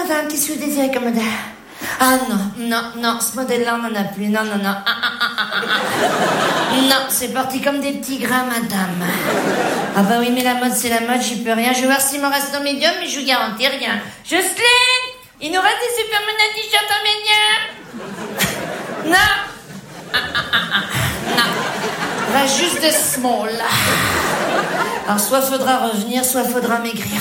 madame, qu'est-ce que vous désirez comme modèle? Ah non, ce modèle-là, on n'en a plus. Non. Non, c'est parti comme des petits grains, madame. Ah bah oui, mais la mode, c'est la mode, j'y peux rien. Je vais voir s'il m'en reste en médium, mais je vous garantis rien. Jocelyne, il nous reste des Superman à t-shirt en médium? Non. Non. Il reste juste des small. Alors, soit faudra revenir, soit faudra maigrir.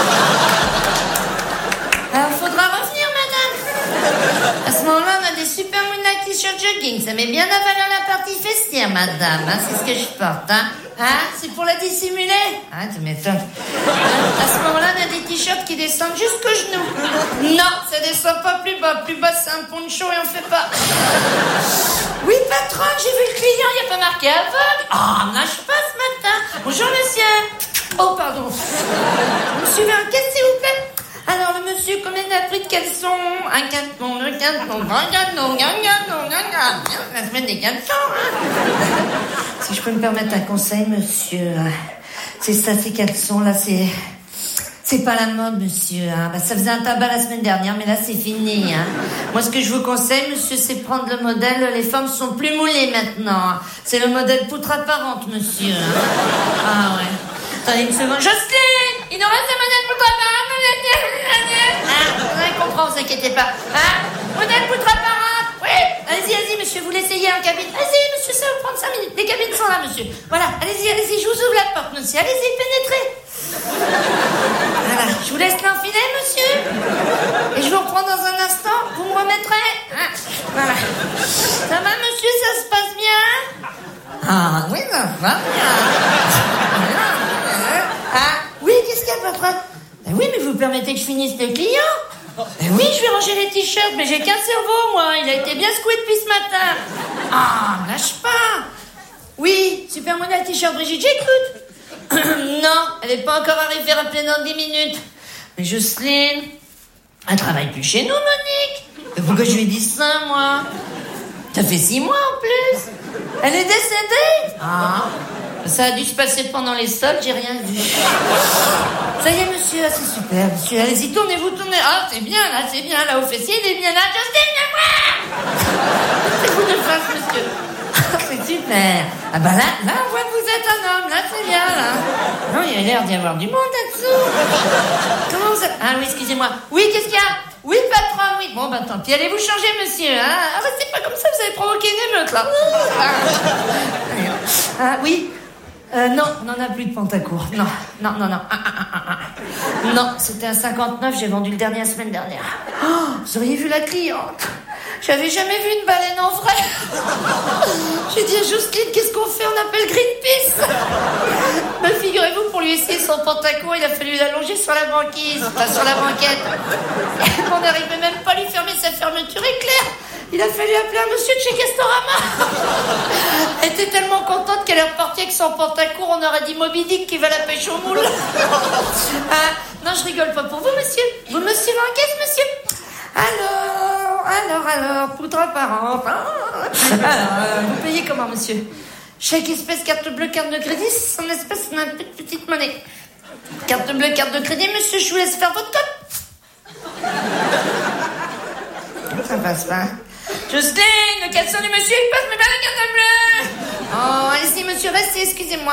Alors, faudra revenir, madame. À ce moment-là, on a des super moonlight t-shirt jogging. Ça met bien à valeur la partie fessière, madame. Hein, c'est ce que je porte, hein. C'est pour la dissimuler. Tu m'étonnes. À ce moment-là, on a des t-shirts qui descendent jusqu'aux genoux. Non, ça descend pas plus bas. Plus bas, c'est un poncho et on fait pas. Oui, patronne, j'ai vu le client, il n'y a pas marqué aveugle. Nage pas ce matin. Bonjour, monsieur. Oh, pardon. Vous me suivez un caisse, s'il vous plaît? Alors, le monsieur, combien il a pris de caleçons? Un canton, deux cantons, un canton, la semaine des caleçons, Si je peux me permettre un conseil, monsieur. C'est ça, ces caleçons-là, c'est pas la mode, monsieur. Ça faisait un tabac la semaine dernière, mais là, c'est fini. Moi, ce que je vous conseille, monsieur, c'est prendre le modèle. Les femmes sont plus moulées maintenant. C'est le modèle poutre apparente, monsieur. Ouais. Attendez une seconde. Jocelyne, il nous reste un modèle poutre apparente. Vous allez comprendre, vous inquiétez pas. Modèle poutre apparente. Oui. Allez-y, monsieur, vous l'essayez en cabine. Allez-y, monsieur, ça va vous prendre 5 minutes. Les cabines sont là, monsieur. Voilà, allez-y, je vous ouvre la porte, monsieur. Allez-y, pénétrez. Voilà, je vous laisse l'enfiler, monsieur. Et je vous reprends dans un instant. Vous me remettrez. Voilà. Ça va, monsieur, ça se passe bien? Oui, ça va bien. Oui, qu'est-ce qu'il y a, patron? Oui, mais vous permettez que je finisse le client? Oui, je vais ranger les t-shirts, mais j'ai qu'un cerveau, moi. Il a été bien secoué depuis ce matin. Lâche pas. Oui, super modèle t-shirt Brigitte, j'écoute. Non, elle n'est pas encore arrivée, rappelez dans 10 minutes. Mais Jocelyne, elle travaille plus chez nous, Monique. Mais pourquoi je lui ai dit ça, moi? Ça fait 6 mois en plus. Elle est décédée. Ça a dû se passer pendant les soldes, j'ai rien vu. Ça y est, monsieur, c'est super, monsieur. Allez-y, tournez-vous. C'est bien, là, au fessier, il est bien là. Jocelyne, viens voir. C'est vous de face, monsieur. C'est super. Là, on voit que vous êtes un homme. Là, c'est bien, là. Non, il y a l'air d'y avoir du monde là-dessous. Comment vous êtes? Oui, excusez-moi. Oui, qu'est-ce qu'il y a? Oui, patron, oui. Bon, tant pis. Allez vous changer, monsieur, Restez pas comme ça, vous avez provoqué une émeute, là. Oui. Non, on n'en a plus de Pantacourt. Non. Non, c'était un 59, j'ai vendu le dernier la semaine dernière. Vous auriez vu la cliente? J'avais jamais vu une baleine en vrai. J'ai dit à Jocelyne, qu'est-ce qu'on fait? On appelle Greenpeace. Mais figurez-vous, pour lui essayer son Pantacourt, il a fallu l'allonger sur la banquise, sur la banquette. On n'arrivait même pas à lui fermer sa fermeture éclair. Il a fallu appeler un monsieur de chez Castorama. Elle était tellement contente qu'elle est repartie avec son Pantacourt, on aurait dit Moby Dick qui va la pêche au moule. Non, je rigole pas pour vous, monsieur. Vous me suivez en caisse, monsieur? Alors, poutre apparente. Alors, vous payez comment, monsieur? Chèque espèce, carte bleue, carte de crédit, en espèce, une petite monnaie. Carte bleue, carte de crédit, monsieur, je vous laisse faire votre code. Ça passe pas. Jocelyne, le caleçon du monsieur, il passe, mais pas la carte bleue. Allez-y, monsieur, restez, excusez-moi.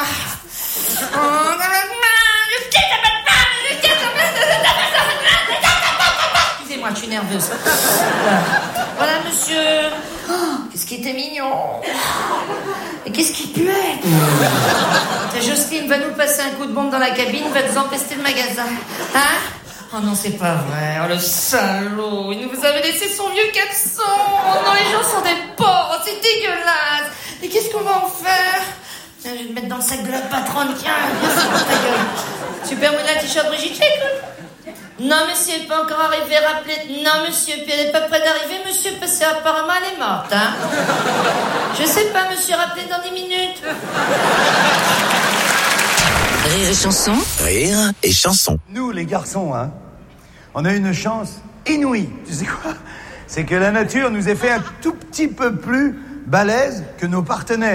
Excusez-moi, je suis nerveuse. Voilà, monsieur. Qu'est-ce qui était mignon. Et qu'est-ce qui puait. Jocelyne va nous passer un coup de bombe dans la cabine, va nous empester le magasin. Oh non, c'est pas vrai. Oh, le salaud. Il nous avait laissé son vieux caleçon. Oh non, les gens sont des porcs. C'est dégueulasse. Et qu'est-ce qu'on va en faire? Tiens, je vais te mettre dans le sac de la patronne. Tiens, merci pour ta gueule. Super modèle t-shirt Brigitte, écoute. Non, monsieur, elle n'est pas encore arrivée. Rappelez. Non, monsieur, puis elle n'est pas près d'arriver, monsieur, parce qu'apparemment, elle est morte, Je sais pas, monsieur, rappelez dans 10 minutes. Rire et chanson. Rire et chanson. Nous, les garçons, on a une chance inouïe. Tu sais quoi? C'est que la nature nous ait fait un tout petit peu plus balèzes que nos partenaires.